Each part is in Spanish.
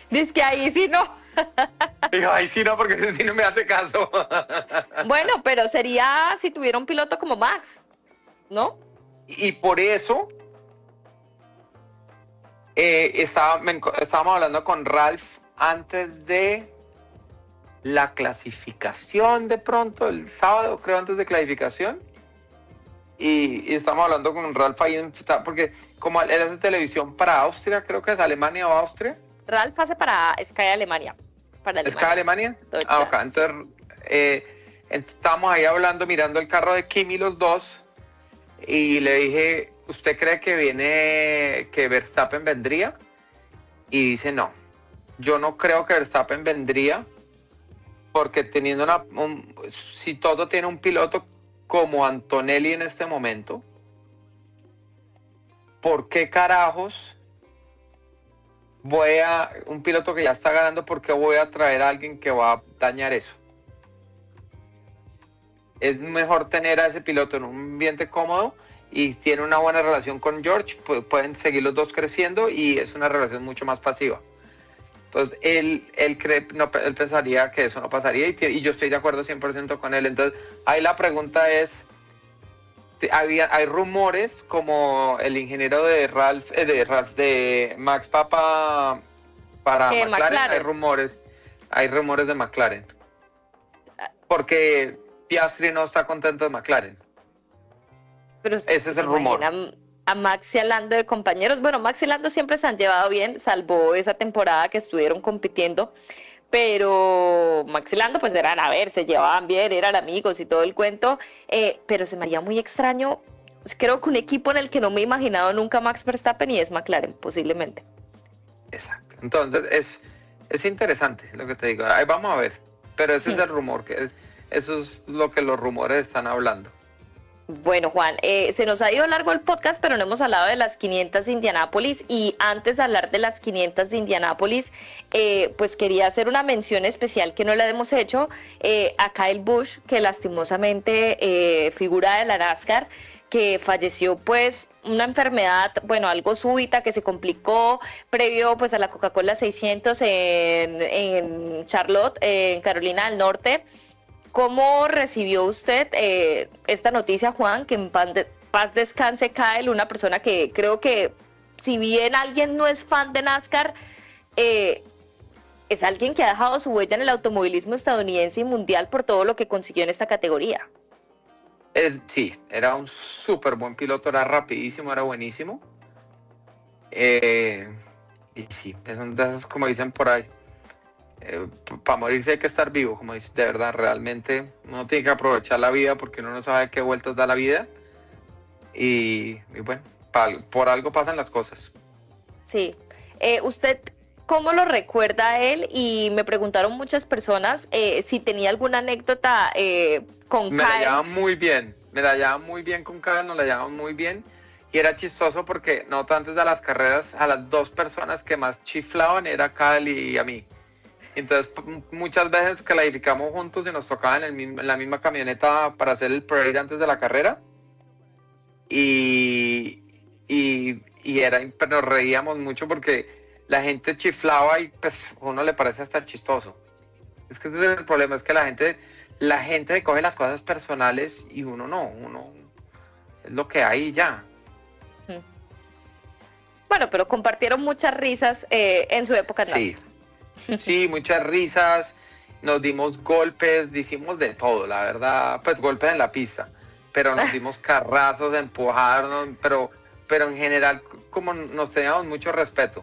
Dice que ahí sí no. Dijo, ay, sí, no, porque ese sí no me hace caso. Bueno, pero sería si tuviera un piloto como Max, ¿no? Y por eso estábamos hablando con Ralph antes de la clasificación, de pronto, el sábado, creo, antes de clasificación. Y estamos hablando con Ralph ahí, porque como él hace televisión para Austria, creo que es Alemania o Austria. Ralph hace para Sky Alemania. Para Alemania. ¿Sky Alemania? Ah, ok. Entonces, estábamos ahí hablando, mirando el carro de Kimi los dos, y le dije, ¿usted cree que Verstappen vendría? Y dice, no, yo no creo que Verstappen vendría, porque teniendo si todo tiene un piloto como Antonelli en este momento, ¿por qué carajos un piloto que ya está ganando, por qué voy a traer a alguien que va a dañar eso? Es mejor tener a ese piloto en un ambiente cómodo y tiene una buena relación con George, pueden seguir los dos creciendo y es una relación mucho más pasiva. Entonces, él pensaría que eso no pasaría y yo estoy de acuerdo 100% con él. Entonces, ahí la pregunta es, hay rumores como el ingeniero de Max Papa para McLaren. Hay rumores de McLaren. Porque Piastri no está contento de McLaren. Pero ese es el rumor. A Max y a Lando de compañeros. Bueno, Max y Lando siempre se han llevado bien, salvo esa temporada que estuvieron compitiendo. Pero Max y Lando pues se llevaban bien, eran amigos y todo el cuento. Pero se me haría muy extraño. Creo que un equipo en el que no me he imaginado nunca Max Verstappen y es McLaren, posiblemente. Exacto. Entonces, es interesante lo que te digo. Ahí vamos a ver. Pero ese es el rumor, eso es lo que los rumores están hablando. Bueno, Juan, se nos ha ido largo el podcast, pero no hemos hablado de las 500 de Indianápolis, y antes de hablar de las 500 de Indianápolis, pues quería hacer una mención especial que no la hemos hecho a Kyle Busch, que lastimosamente figura de la NASCAR, que falleció pues una enfermedad, bueno, algo súbita que se complicó previo pues a la Coca-Cola 600 en Charlotte, en Carolina del Norte. ¿Cómo recibió usted esta noticia, Juan? Que en paz descanse Kyle, una persona que creo que, si bien alguien no es fan de NASCAR, es alguien que ha dejado su huella en el automovilismo estadounidense y mundial por todo lo que consiguió en esta categoría. Sí, era un súper buen piloto, era rapidísimo, era buenísimo. Y sí, es de esas, como dicen por ahí, para morirse hay que estar vivo, como dice, de verdad, realmente uno tiene que aprovechar la vida porque uno no sabe qué vueltas da la vida y bueno, por algo pasan las cosas. Sí, ¿usted cómo lo recuerda a él? Y me preguntaron muchas personas si tenía alguna anécdota con Kyle. Me la llevaban muy bien con Kyle, nos la llevaban muy bien. Y era chistoso porque antes de las carreras, a las dos personas que más chiflaban era Kyle y a mí. Entonces, muchas veces clasificamos juntos y nos tocaban en la misma camioneta para hacer el parade antes de la carrera. Y nos reíamos mucho porque la gente chiflaba y pues a uno le parece hasta chistoso. Es que ese es el problema, es que la gente coge las cosas personales y uno no, es lo que hay ya. Bueno, pero compartieron muchas risas en su época. Sí. Sí, muchas risas, nos dimos golpes, hicimos de todo, la verdad, pues golpes en la pista, pero nos dimos carrazos, empujarnos, pero en general como nos teníamos mucho respeto.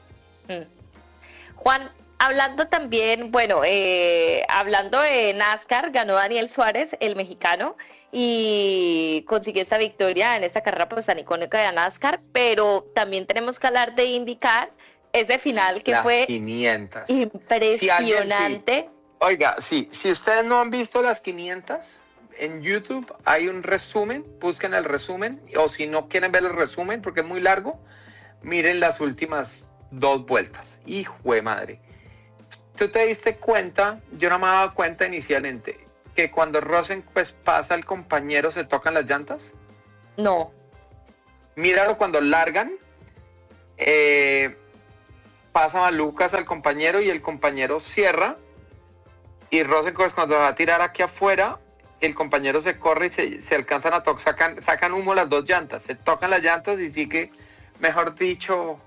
Juan, hablando también, bueno, hablando de NASCAR, ganó Daniel Suárez, el mexicano, y consiguió esta victoria en esta carrera pues tan icónica de NASCAR, pero también tenemos que hablar de IndyCar. Ese final que fue 500. impresionante. Oiga, sí, si ustedes no han visto las 500, en YouTube hay un resumen, busquen el resumen, o si no quieren ver el resumen porque es muy largo, miren las últimas 2 vueltas. Hijo de madre. ¿Tú te diste cuenta? Yo no me daba cuenta inicialmente que cuando Rosen pues pasa al compañero se tocan las llantas. No. Míralo cuando largan. pasa Malucas al compañero y el compañero cierra, y Rosenquist cuando va a tirar aquí afuera, el compañero se corre y se alcanzan a tocar, sacan humo las dos llantas, se tocan las llantas y sí que, mejor dicho...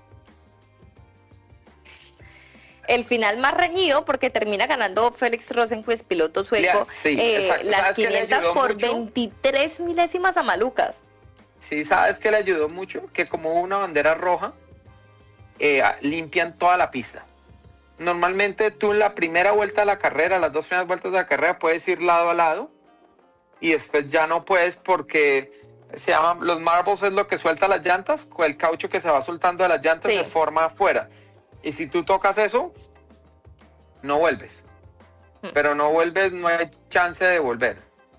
El final más reñido porque termina ganando Felix Rosenquist, piloto sueco, las 500 por mucho? 23 milésimas a Malucas. Sí, ¿sabes qué le ayudó mucho? Que como hubo una bandera roja, limpian toda la pista. Normalmente tú en la primera vuelta de la carrera, las dos primeras vueltas de la carrera, puedes ir lado a lado y después ya no puedes porque se llaman los marbles, es lo que suelta las llantas, el caucho que se va soltando de las llantas se forma afuera. Y si tú tocas eso, no vuelves. Pero no vuelves, no hay chance de volver.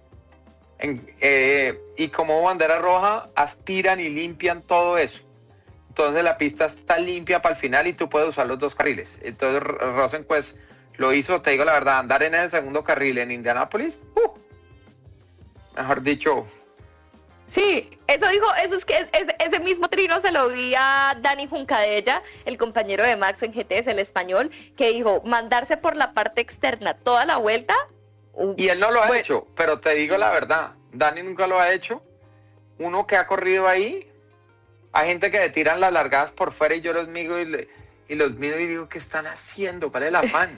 Y como bandera roja, aspiran y limpian todo eso. Entonces la pista está limpia para el final y tú puedes usar los dos carriles. Entonces Rosenquist lo hizo, te digo la verdad, andar en ese segundo carril en Indianápolis, mejor dicho... Sí, eso es que ese mismo trino se lo di a Dani Juncadella, el compañero de Max en GTS, el español, que dijo, mandarse por la parte externa toda la vuelta. Y él no lo ha hecho, pero te digo la verdad, Dani nunca lo ha hecho. Uno que ha corrido ahí, hay gente que le tiran las largadas por fuera y yo los miro y los miro y digo, ¿qué están haciendo? ¿Cuál es el afán?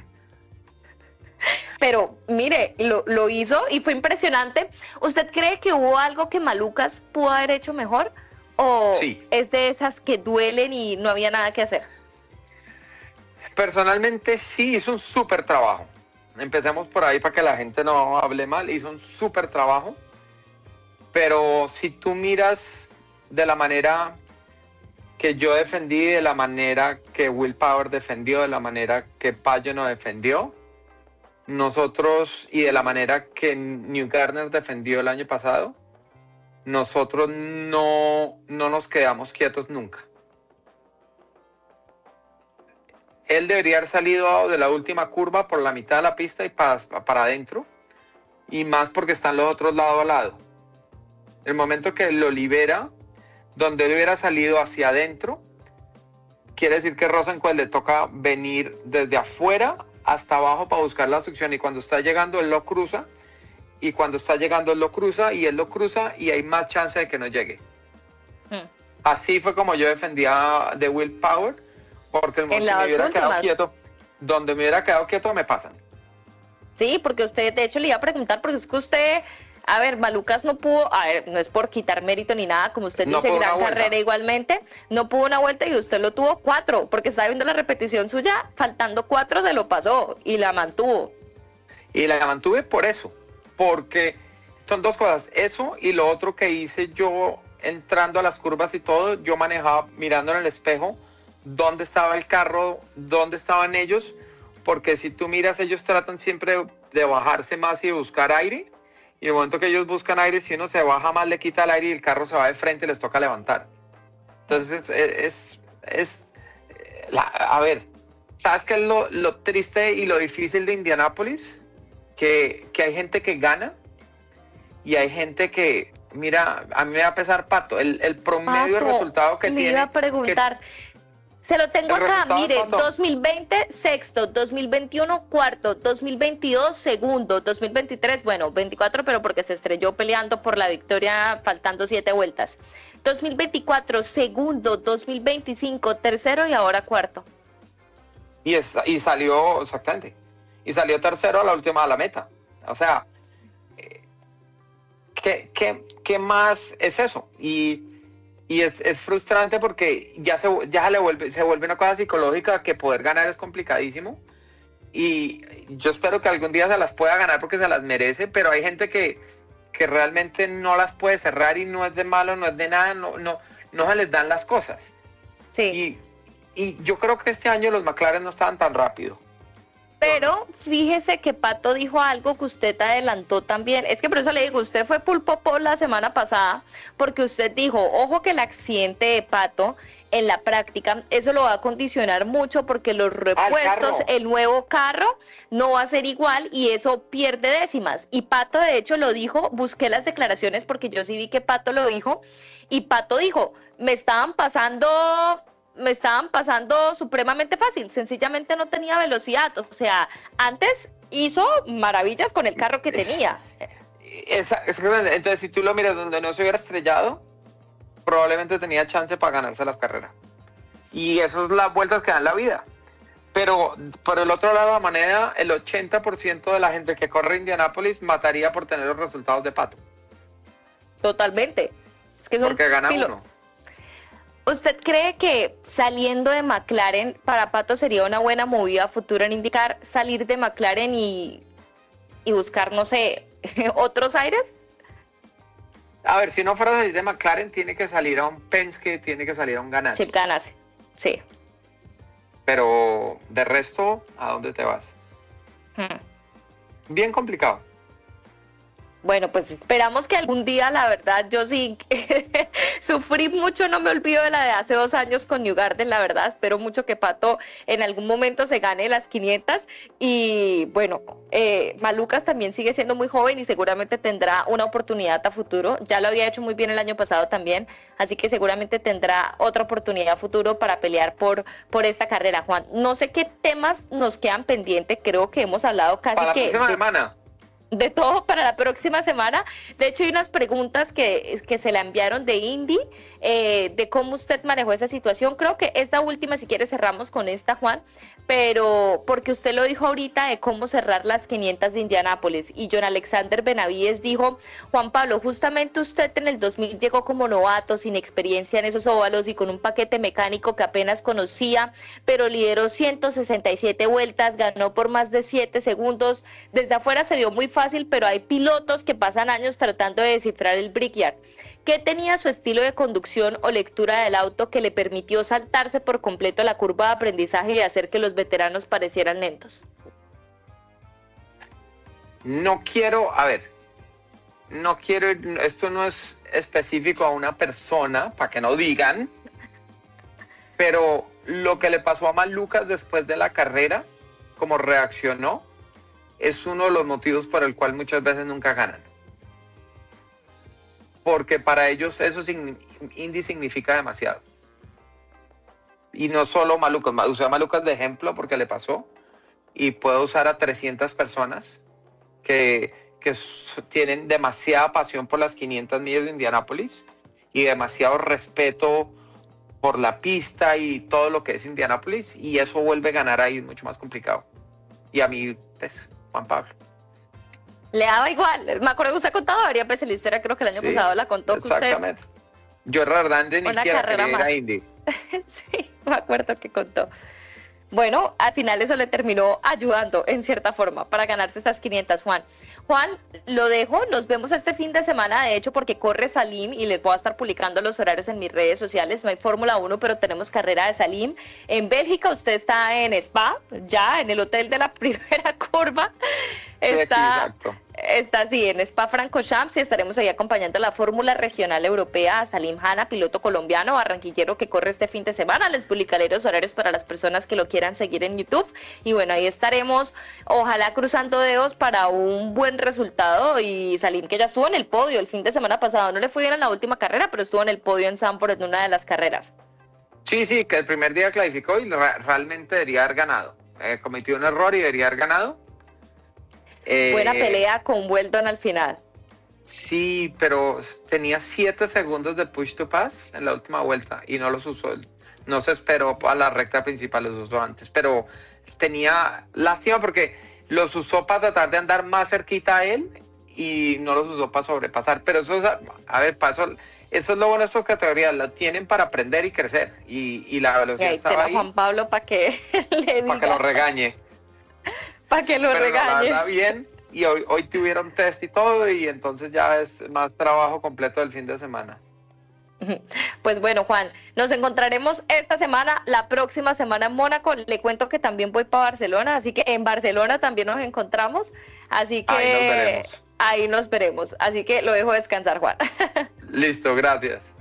Pero mire, lo hizo y fue impresionante. ¿Usted cree que hubo algo que Malucas pudo haber hecho mejor? ¿O sí, es de esas que duelen y no había nada que hacer? Personalmente sí, hizo un súper trabajo. Empecemos por ahí para que la gente no hable mal. Hizo un súper trabajo. Pero si tú miras de la manera que yo defendí, de la manera que Will Power defendió, de la manera que Pajo no defendió, nosotros, y de la manera que New Garner defendió el año pasado, nosotros no nos quedamos quietos nunca. Él debería haber salido de la última curva por la mitad de la pista y para adentro, y más porque están los otros lado a lado. El momento que lo libera, donde él hubiera salido hacia adentro, quiere decir que Rosenquist le toca venir desde afuera hasta abajo para buscar la succión, y cuando está llegando él lo cruza, y cuando está llegando él lo cruza, y él lo cruza, y hay más chance de que no llegue. Así fue como yo defendía de Will Power, porque el momento que me hubiera quedado quieto, donde me hubiera quedado quieto me pasan. Sí, porque usted, de hecho, le iba a preguntar, porque es que usted, a ver, Malucas no pudo, a ver, no es por quitar mérito ni nada, como usted dice, gran carrera igualmente, no pudo una vuelta y usted lo tuvo 4, porque estaba viendo la repetición suya, faltando 4 se lo pasó y la mantuvo. Y la mantuve por eso, porque son dos cosas, eso y lo otro que hice yo entrando a las curvas y todo, yo manejaba mirando en el espejo dónde estaba el carro, dónde estaban ellos, porque si tú miras, ellos tratan siempre de bajarse más y de buscar aire, y el momento que ellos buscan aire, si uno se baja más, le quita el aire y el carro se va de frente y les toca levantar. Entonces, a ver, ¿sabes qué es lo triste y lo difícil de Indianápolis? Que hay gente que gana y hay gente que, mira, a mí me va a pesar Pato, el promedio de resultado que tiene. Le iba a preguntar. Se lo tengo acá, mire, 2020 sexto, 2021 cuarto, 2022 segundo, 2023, bueno, 24, pero porque se estrelló peleando por la victoria faltando 7 vueltas. 2024 segundo, 2025 tercero y ahora cuarto. Y salió, exactamente, y salió tercero a la última de la meta. O sea, ¿qué más es eso? Y es frustrante porque se vuelve una cosa psicológica, que poder ganar es complicadísimo, y yo espero que algún día se las pueda ganar porque se las merece, pero hay gente que realmente no las puede cerrar, y no es de malo, no es de nada, no se les dan las cosas. Sí. Y yo creo que este año los McLaren no estaban tan rápido. Pero fíjese que Pato dijo algo que usted adelantó también. Es que por eso le digo, usted fue pulpopo la semana pasada, porque usted dijo, ojo que el accidente de Pato en la práctica, eso lo va a condicionar mucho, porque los repuestos, el nuevo carro no va a ser igual y eso pierde décimas. Y Pato de hecho lo dijo, busqué las declaraciones porque yo sí vi que Pato lo dijo, y Pato dijo, me estaban pasando me estaban pasando supremamente fácil, sencillamente no tenía velocidad, o sea, antes hizo maravillas con el carro que tenía. Entonces, si tú lo miras donde no se hubiera estrellado, probablemente tenía chance para ganarse las carreras. Y eso es las vueltas que dan la vida. Pero por el otro lado de la moneda, el 80% de la gente que corre Indianápolis mataría por tener los resultados de Pato. Totalmente. Es que porque gana uno. ¿Usted cree que saliendo de McLaren para Pato sería una buena movida futura en IndyCar, salir de McLaren y buscar, no sé, otros aires? A ver, si no fuera a salir de McLaren, tiene que salir a un Penske, tiene que salir a un Ganassi. Chip Ganassi, sí. Pero de resto, ¿a dónde te vas? Bien complicado. Bueno, pues esperamos que algún día, la verdad, yo sí sufrí mucho, no me olvido de la de hace 2 años con New Garden, la verdad, espero mucho que Pato en algún momento se gane las 500 y bueno, Malukas también sigue siendo muy joven y seguramente tendrá una oportunidad a futuro, ya lo había hecho muy bien el año pasado también, así que seguramente tendrá otra oportunidad a futuro para pelear por esta carrera. Juan, no sé qué temas nos quedan pendientes, creo que hemos hablado casi para la próxima semana. De todo para la próxima semana. De hecho, hay unas preguntas que se la enviaron de Indy, de cómo usted manejó esa situación. Creo que esta última, si quiere, cerramos con esta, Juan, pero porque usted lo dijo ahorita de cómo cerrar las 500 de Indianápolis. Y John Alexander Benavides dijo, Juan Pablo, justamente usted en el 2000 llegó como novato, sin experiencia en esos óvalos y con un paquete mecánico que apenas conocía, pero lideró 167 vueltas, ganó por más de 7 segundos. Desde afuera se vio muy fácil, pero hay pilotos que pasan años tratando de descifrar el Brickyard. ¿Qué tenía su estilo de conducción o lectura del auto que le permitió saltarse por completo la curva de aprendizaje y hacer que los veteranos parecieran lentos? No quiero, esto no es específico a una persona, para que no digan, pero lo que le pasó a Malukas después de la carrera, como reaccionó, es uno de los motivos por el cual muchas veces nunca ganan. Porque para ellos eso Indy significa demasiado. Y no solo Malukas, usé a Malukas de ejemplo porque le pasó, y puedo usar a 300 personas que tienen demasiada pasión por las 500 millas de Indianápolis y demasiado respeto por la pista y todo lo que es Indianápolis, y eso vuelve a ganar ahí mucho más complicado. Y a mí, pues, Juan Pablo. Le daba igual. Me acuerdo que usted ha contado varias veces la historia, creo que el año pasado la contó. Exactamente. Yo realmente ni quiera querer ir a Indy. Sí, me acuerdo que contó. Bueno, al final eso le terminó ayudando en cierta forma para ganarse estas 500, Juan. Juan, lo dejo, nos vemos este fin de semana, de hecho, porque corre Salim y les voy a estar publicando los horarios en mis redes sociales. No hay Fórmula 1, pero tenemos carrera de Salim. En Bélgica usted está en Spa, ya en el hotel de la primera curva. Está así en Spa-Francorchamps y estaremos ahí acompañando la Fórmula Regional Europea a Salim Hanna, piloto colombiano, barranquillero que corre este fin de semana. Les publicaré los horarios para las personas que lo quieran seguir en YouTube. Y bueno, ahí estaremos, ojalá cruzando dedos para un buen resultado. Y Salim, que ya estuvo en el podio el fin de semana pasado, no le fue bien en la última carrera, pero estuvo en el podio en Zandvoort en una de las carreras. Sí, que el primer día clasificó y realmente debería haber ganado. Cometió un error y debería haber ganado. Buena pelea con Weldon al final. Sí, pero tenía 7 segundos de push to pass en la última vuelta y no los usó. No se esperó a la recta principal, los usó antes, pero tenía lástima porque los usó para tratar de andar más cerquita a él y no los usó para sobrepasar. Pero eso es, eso es lo bueno de estas categorías, las tienen para aprender y crecer, y la velocidad estaba ahí. Juan Pablo para que le diga. Para que lo regañe. Para que lo regañe. Está bien, y hoy tuvieron test y todo, y entonces ya es más trabajo completo del fin de semana. Pues bueno, Juan, nos encontraremos esta semana, la próxima semana en Mónaco. Le cuento que también voy para Barcelona, así que en Barcelona también nos encontramos. Así que ahí nos veremos. Así que lo dejo descansar, Juan. Listo, gracias.